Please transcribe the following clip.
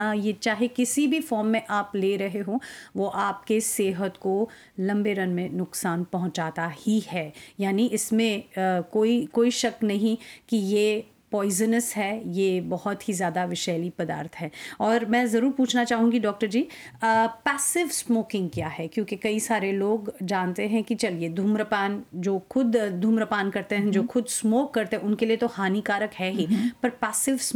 ये चाहे किसी भी फ़ॉर्म में आप ले रहे हो, वो आपके सेहत को लंबे रन में नुकसान पहुंचाता ही है। यानी इसमें कोई कोई शक नहीं कि ये पॉइज़नस है, ये बहुत ही ज़्यादा विषैली पदार्थ है। और मैं ज़रूर पूछना चाहूँगी डॉक्टर जी, पैसिव स्मोकिंग क्या है? क्योंकि कई सारे लोग जानते हैं कि चलिए धूम्रपान, जो खुद धूम्रपान करते हैं, जो हुँ, खुद स्मोक करते हैं, उनके लिए तो हानिकारक है ही, हुँ। पर पैसिव